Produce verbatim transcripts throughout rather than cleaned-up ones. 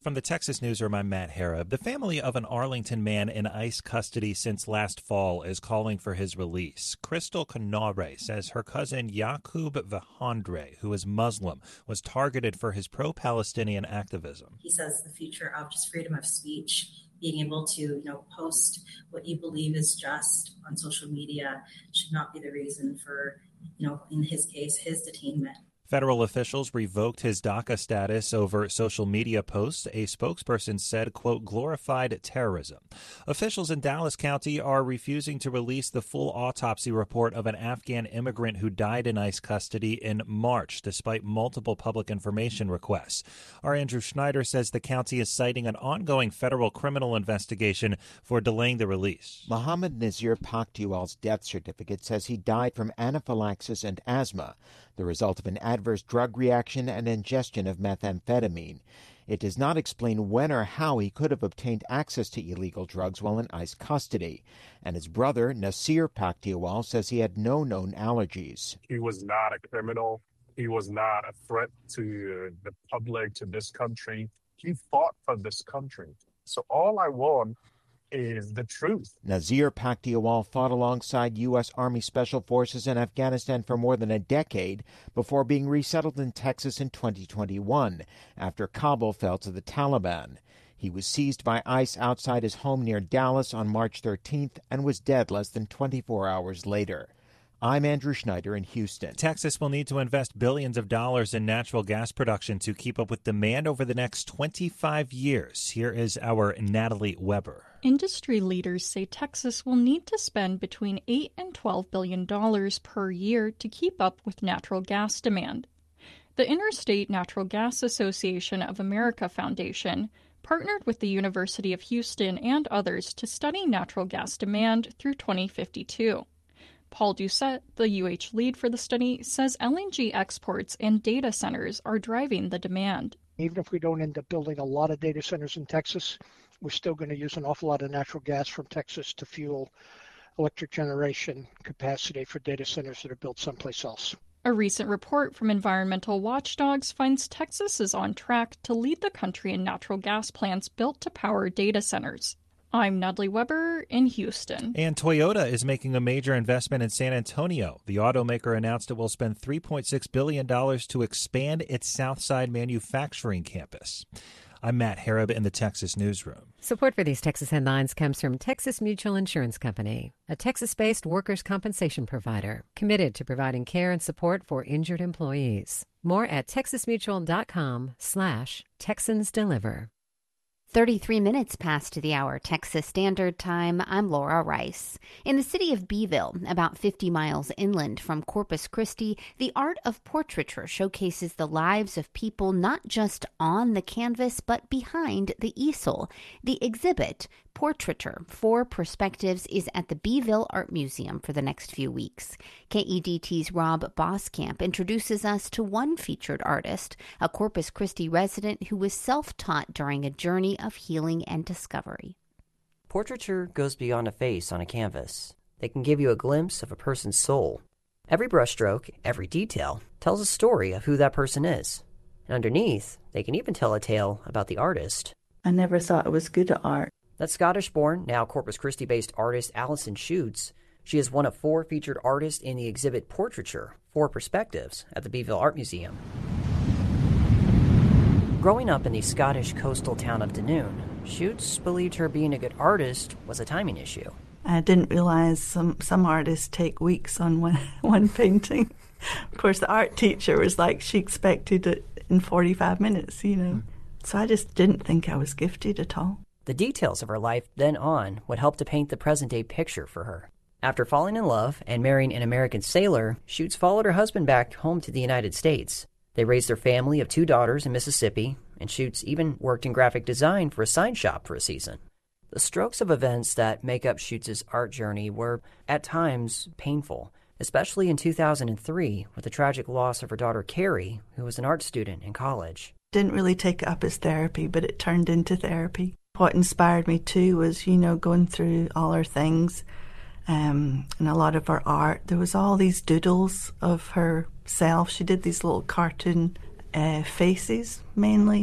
From the Texas Newsroom, I'm Matt Harrop. The family of an Arlington man in ICE custody since last fall is calling for his release. Crystal Canare says her cousin Yaqub Vahandre, who is Muslim, was targeted for his pro-Palestinian activism. He says the future of just freedom of speech, being able to, you know, post what you believe is just on social media should not be the reason for, you know, in his case, his detainment. Federal officials revoked his DACA status over social media posts. A spokesperson said, quote, glorified terrorism. Officials in Dallas County are refusing to release the full autopsy report of an Afghan immigrant who died in ICE custody in March, despite multiple public information requests. Our Andrew Schneider says the county is citing an ongoing federal criminal investigation for delaying the release. Mohammed Nazir Pakhtiwal's death certificate says he died from anaphylaxis and asthma, the result of an adverse drug reaction and ingestion of methamphetamine. It does not explain when or how he could have obtained access to illegal drugs while in ICE custody. And his brother, Nasir Pakhtiwal, says he had no known allergies. He was not a criminal. He was not a threat to the public, to this country. He fought for this country. So all I want is the truth. Nazir Pakhtiwal fought alongside U S. Army Special Forces in Afghanistan for more than a decade before being resettled in Texas in twenty twenty-one after Kabul fell to the Taliban. He was seized by ICE outside his home near Dallas on March thirteenth and was dead less than twenty-four hours later. I'm Andrew Schneider in Houston. Texas will need to invest billions of dollars in natural gas production to keep up with demand over the next twenty-five years. Here is our Natalie Weber. Industry leaders say Texas will need to spend between eight and twelve billion dollars per year to keep up with natural gas demand. The Interstate Natural Gas Association of America Foundation partnered with the University of Houston and others to study natural gas demand through twenty fifty-two. Paul Doucette, the U H lead for the study, says L N G exports and data centers are driving the demand. Even if we don't end up building a lot of data centers in Texas, we're still going to use an awful lot of natural gas from Texas to fuel electric generation capacity for data centers that are built someplace else. A recent report from environmental watchdogs finds Texas is on track to lead the country in natural gas plants built to power data centers. I'm Natalie Weber in Houston. And Toyota is making a major investment in San Antonio. The automaker announced it will spend three point six billion dollars to expand its Southside manufacturing campus. I'm Matt Harrop in the Texas Newsroom. Support for these Texas headlines comes from Texas Mutual Insurance Company, a Texas-based workers' compensation provider committed to providing care and support for injured employees. More at texasmutual.com slash Texans Deliver. thirty-three minutes past the hour, Texas Standard Time. I'm Laura Rice. In the city of Beeville, about fifty miles inland from Corpus Christi, the art of portraiture showcases the lives of people not just on the canvas, but behind the easel. The exhibit, Portraiture, Four Perspectives, is at the Beeville Art Museum for the next few weeks. K E D T's Rob Boskamp introduces us to one featured artist, a Corpus Christi resident who was self-taught during a journey of healing and discovery. Portraiture goes beyond a face on a canvas. They can give you a glimpse of a person's soul. Every brushstroke, every detail, tells a story of who that person is. And underneath, they can even tell a tale about the artist. I never thought I was good at art. That's Scottish-born, now Corpus Christi-based artist Alison Schutz. She is one of four featured artists in the exhibit Portraiture, Four Perspectives, at the Beeville Art Museum. Growing up in the Scottish coastal town of Dunoon, Schutz believed her being a good artist was a timing issue. I didn't realize some, some artists take weeks on one, one painting. Of course, the art teacher was like, she expected it in forty-five minutes, you know. So I just didn't think I was gifted at all. The details of her life then on would help to paint the present-day picture for her. After falling in love and marrying an American sailor, Schutz followed her husband back home to the United States. They raised their family of two daughters in Mississippi, and Schutz even worked in graphic design for a sign shop for a season. The strokes of events that make up Schutz's art journey were, at times, painful, especially in two thousand three with the tragic loss of her daughter Carrie, who was an art student in college. Didn't really take it up as therapy, but it turned into therapy. What inspired me too was, you know, going through all her things um, and a lot of her art. There was all these doodles of herself. She did these little cartoon uh, faces, mainly.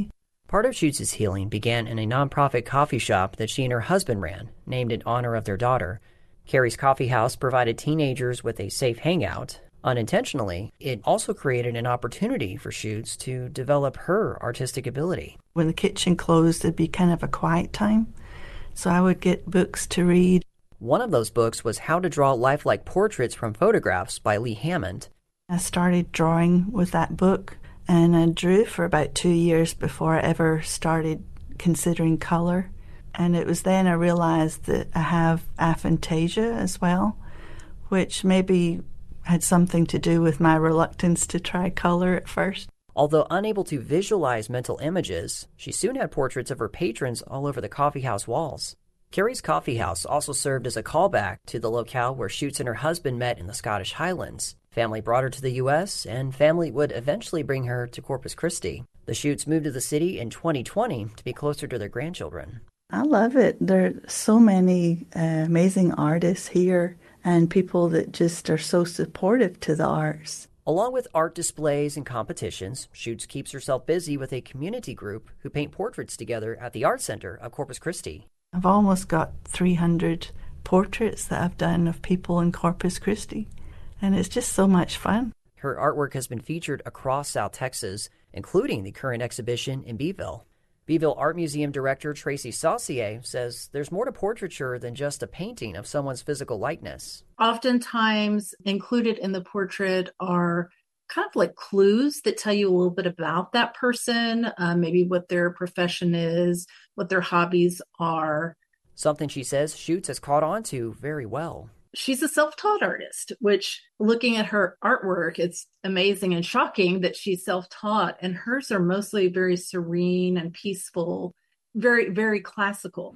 Part of Schutz' healing began in a nonprofit coffee shop that she and her husband ran, named in honor of their daughter. Carrie's Coffee House provided teenagers with a safe hangout. Unintentionally, it also created an opportunity for Schutz to develop her artistic ability. When the kitchen closed, it'd be kind of a quiet time, so I would get books to read. One of those books was How to Draw Lifelike Portraits from Photographs by Lee Hammond. I started drawing with that book, and I drew for about two years before I ever started considering color. And it was then I realized that I have aphantasia as well, which maybe had something to do with my reluctance to try color at first. Although unable to visualize mental images, she soon had portraits of her patrons all over the coffee house walls. Carrie's Coffee House also served as a callback to the locale where Schutz and her husband met in the Scottish Highlands. Family brought her to the U S, and family would eventually bring her to Corpus Christi. The Schutz moved to the city in twenty twenty to be closer to their grandchildren. I love it. There are so many uh, amazing artists here and people that just are so supportive to the arts. Along with art displays and competitions, Schutz keeps herself busy with a community group who paint portraits together at the Art Center of Corpus Christi. I've almost got three hundred portraits that I've done of people in Corpus Christi, and it's just so much fun. Her artwork has been featured across South Texas, including the current exhibition in Beeville. Beeville Art Museum Director Tracy Saucier says there's more to portraiture than just a painting of someone's physical likeness. Oftentimes included in the portrait are kind of like clues that tell you a little bit about that person, uh, maybe what their profession is, what their hobbies are. Something she says Schutz has caught on to very well. She's a self-taught artist, which looking at her artwork, it's amazing and shocking that she's self-taught, and hers are mostly very serene and peaceful, very, very classical.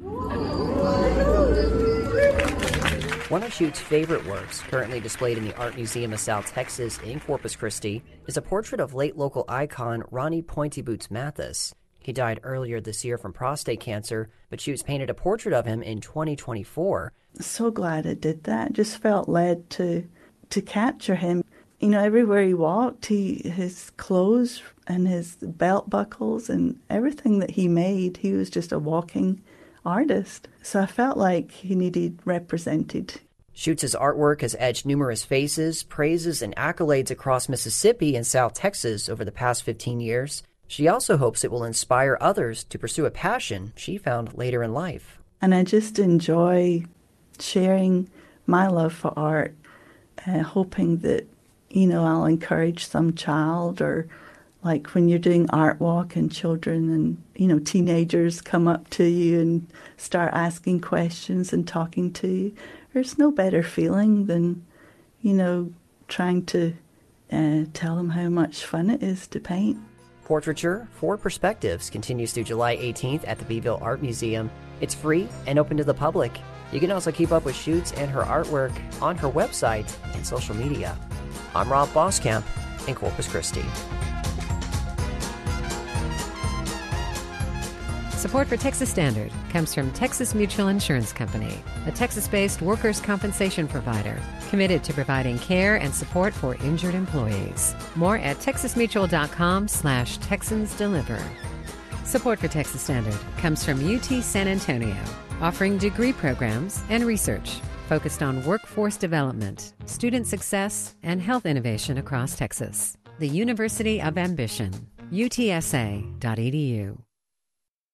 One of Schutz's favorite works, currently displayed in the Art Museum of South Texas in Corpus Christi, is a portrait of late local icon Ronnie Pointy Boots Mathis. He died earlier this year from prostate cancer, but Schutz painted a portrait of him in twenty twenty-four. So glad I did that. Just felt led to to capture him. You know, everywhere he walked, he his clothes and his belt buckles and everything that he made, he was just a walking artist. So I felt like he needed represented. Schutz's artwork has edged numerous faces, praises, and accolades across Mississippi and South Texas over the past fifteen years. She also hopes it will inspire others to pursue a passion she found later in life. And I just enjoy sharing my love for art, uh, hoping that, you know, I'll encourage some child, or like when you're doing art walk and children and, you know, teenagers come up to you and start asking questions and talking to you. There's no better feeling than, you know, trying to uh, tell them how much fun it is to paint. Portraiture for Perspectives continues through July eighteenth at the Beeville Art Museum. It's free and open to the public. You can also keep up with Schutz and her artwork on her website and social media. I'm Rob Boskamp in Corpus Christi. Support for Texas Standard comes from Texas Mutual Insurance Company, a Texas-based workers' compensation provider committed to providing care and support for injured employees. More at texasmutual.com slash Texans Deliver. Support for Texas Standard comes from U T San Antonio, offering degree programs and research focused on workforce development, student success, and health innovation across Texas. The University of Ambition, U T S A dot E D U.